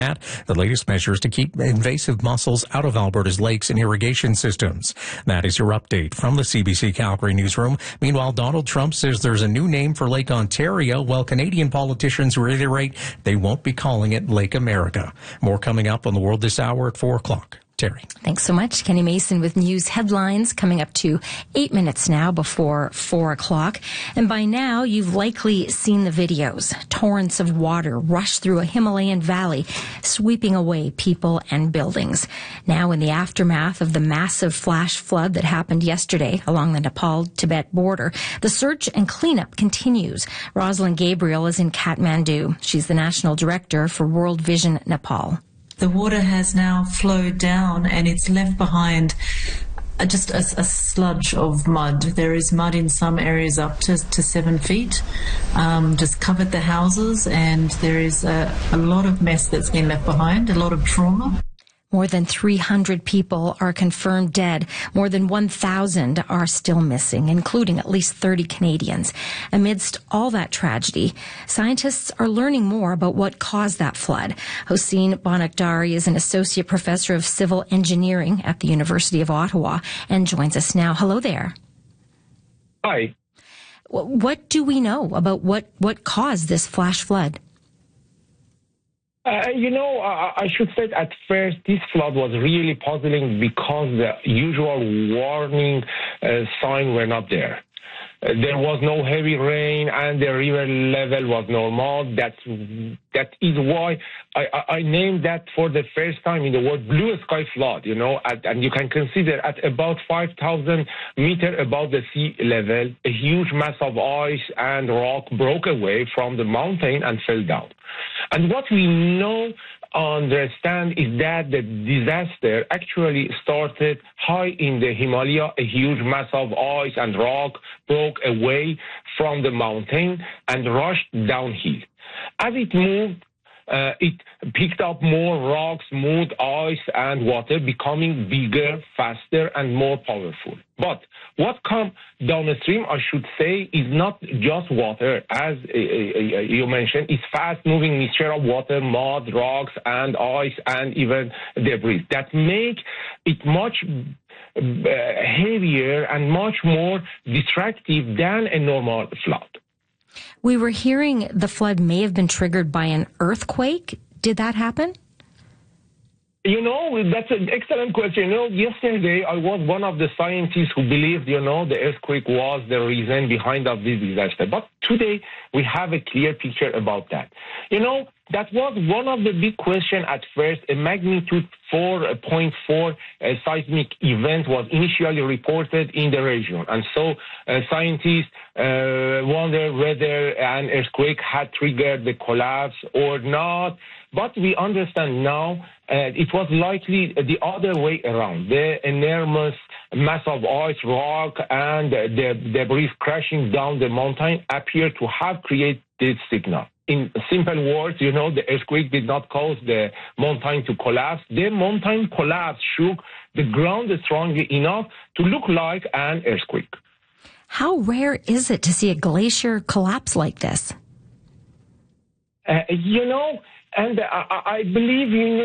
The latest measures to keep invasive mussels out of Alberta's lakes and irrigation systems. That is your update from the CBC Calgary newsroom. Meanwhile, Donald Trump says there's a new name for Lake Ontario, while Canadian politicians reiterate they won't be calling it Lake America. More coming up on The World this hour at 4 o'clock. Terry. Thanks so much. Kenny Mason with news headlines coming up to 8 minutes now before 4 o'clock. And by now, you've likely seen the videos. Torrents of water rush through a Himalayan valley, sweeping away people and buildings. Now, in the aftermath of the massive flash flood that happened yesterday along the Nepal-Tibet border, the search and cleanup continues. Rosalind Gabriel is in Kathmandu. She's the national director for World Vision Nepal. The water has now flowed down and it's left behind just a sludge of mud. There is mud in some areas up to 7 feet, just covered the houses, and there is a lot of mess that's been left behind, a lot of trauma. More than 300 people are confirmed dead. More than 1,000 are still missing, including at least 30 Canadians. Amidst all that tragedy, scientists are learning more about what caused that flood. Hossein Bonakdari is an associate professor of civil engineering at the University of Ottawa and joins us now. Hello there. Hi. What do we know about what caused this flash flood? I should say at first this flood was really puzzling because the usual warning signs were not there. There was no heavy rain and the river level was normal. That is why I named that for the first time in the world blue sky flood, and you can consider at about 5,000 meters above the sea level, a huge mass of ice and rock broke away from the mountain and fell down. And what we understand is that the disaster actually started high in the Himalaya. A huge mass of ice and rock broke away from the mountain and rushed downhill. As it moved, it picked up more rocks, mud, ice, and water, becoming bigger, faster, and more powerful. But what comes downstream, I should say, is not just water. As you mentioned, it's fast-moving mixture of water, mud, rocks, and ice, and even debris that make it much heavier and much more destructive than a normal flood. We were hearing the flood may have been triggered by an earthquake. Did that happen? That's an excellent question. Yesterday I was one of the scientists who believed, the earthquake was the reason behind of this disaster. But today we have a clear picture about that. That was one of the big questions at first. A magnitude 4.4 seismic event was initially reported in the region. And so scientists wonder whether an earthquake had triggered the collapse or not. But we understand now it was likely the other way around. The enormous mass of ice, rock, and the debris crashing down the mountain appear to have created this signal. In simple words, the earthquake did not cause the mountain to collapse. The mountain collapse shook the ground strongly enough to look like an earthquake. How rare is it to see a glacier collapse like this? And I believe,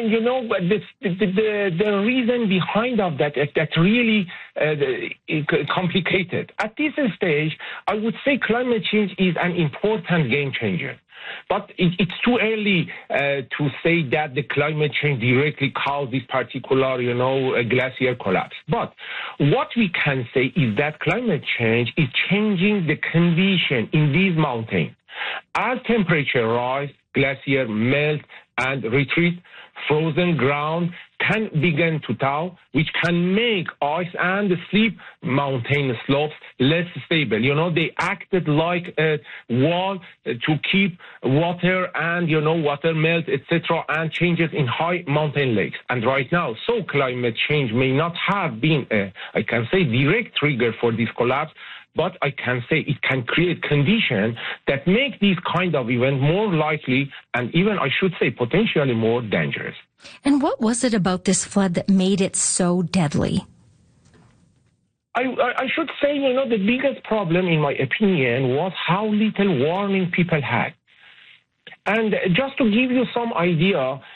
the reason behind of that really complicated. At this stage, I would say climate change is an important game changer. But it's too early to say that the climate change directly caused this particular, glacier collapse. But what we can say is that climate change is changing the condition in these mountains. As temperature rise, glacier melt and retreat, frozen ground can begin to thaw, which can make ice and steep mountain slopes less stable. They acted like a wall to keep water and, water melt, etc., and changes in high mountain lakes. And right now, so climate change may not have been, direct trigger for this collapse, but I can say it can create conditions that make these kind of events more likely and even, I should say, potentially more dangerous. And what was it about this flood that made it so deadly? I should say, the biggest problem, in my opinion, was how little warning people had. And just to give you some idea,